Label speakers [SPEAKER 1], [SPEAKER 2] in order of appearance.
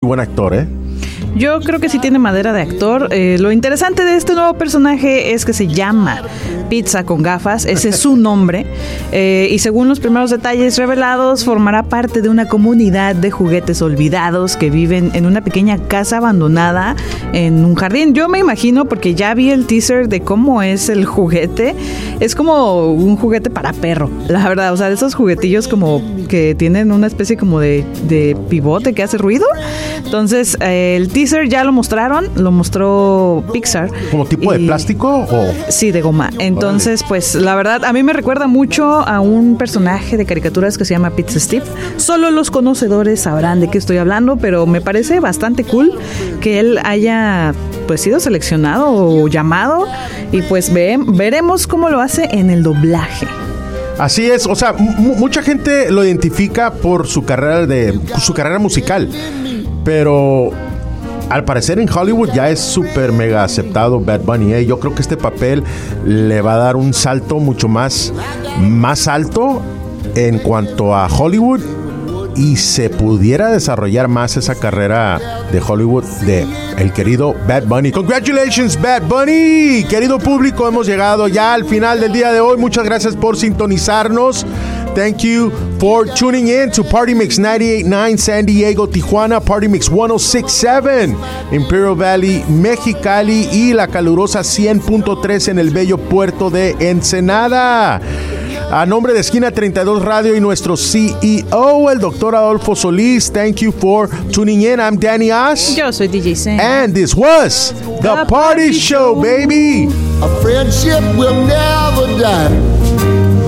[SPEAKER 1] buen actor, ¿eh?
[SPEAKER 2] Yo creo que sí tiene madera de actor. Lo interesante de este nuevo personaje es que se llama Pizza con gafas. Ese es su nombre. Y según los primeros detalles revelados, formará parte de una comunidad de juguetes olvidados que viven en una pequeña casa abandonada en un jardín. Yo me imagino, porque ya vi el teaser de cómo es el juguete. Es como un juguete para perro, la verdad. O sea, de esos juguetillos como que tienen una especie como de pivote que hace ruido. Entonces, el teaser ya lo mostró Pixar.
[SPEAKER 1] ¿Como tipo de plástico o...?
[SPEAKER 2] Sí, de goma. Entonces, pues, la verdad, a mí me recuerda mucho a un personaje de caricaturas que se llama Pizza Steve. Solo los conocedores sabrán de qué estoy hablando, pero me parece bastante cool que él haya, pues, sido seleccionado o llamado, y pues veremos cómo lo hace en el doblaje.
[SPEAKER 1] Así es, o sea, mucha gente lo identifica por su carrera musical, pero al parecer en Hollywood ya es súper mega aceptado Bad Bunny, ¿eh? Yo creo que este papel le va a dar un salto mucho más alto en cuanto a Hollywood, y se pudiera desarrollar más esa carrera de Hollywood de el querido Bad Bunny. Congratulations, Bad Bunny. Querido público, hemos llegado ya al final del día de hoy. Muchas gracias por sintonizarnos. Thank you for tuning in to Party Mix 98.9 San Diego, Tijuana, Party Mix 106.7 Imperial Valley, Mexicali, y la calurosa 100.3 en el bello puerto de Ensenada. A nombre de Esquina 32 Radio y nuestro CEO, el Dr. Adolfo Solís, thank you for tuning in. I'm Danny Oz.
[SPEAKER 2] Yo soy DJ Sam.
[SPEAKER 1] And this was The Party Show, baby.
[SPEAKER 3] A friendship will never die.